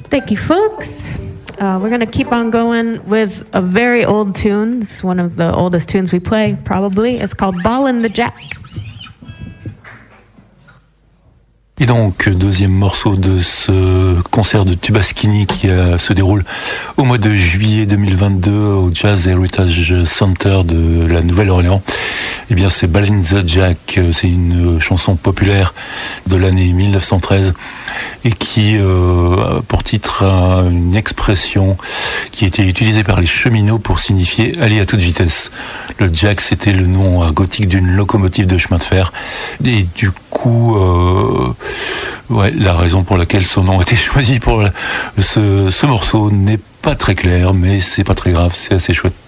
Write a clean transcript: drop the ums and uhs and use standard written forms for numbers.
Thank you, folks. We're going to keep on going with a very old tune. It's one of the oldest tunes we play, probably. It's called Ballin' the Jack. Et donc, deuxième morceau de ce concert de Tubaschini qui se déroule au mois de juillet 2022 au Jazz Heritage Center de la Nouvelle-Orléans. Eh bien, c'est Ballin' the Jack, c'est une chanson populaire de l'année 1913 et qui a pour titre une expression qui était utilisée par les cheminots pour signifier aller à toute vitesse. Le Jack, c'était le nom argotique d'une locomotive de chemin de fer et du coup, la raison pour laquelle son nom a été choisi pour ce morceau n'est pas très claire, mais c'est pas très grave, c'est assez chouette.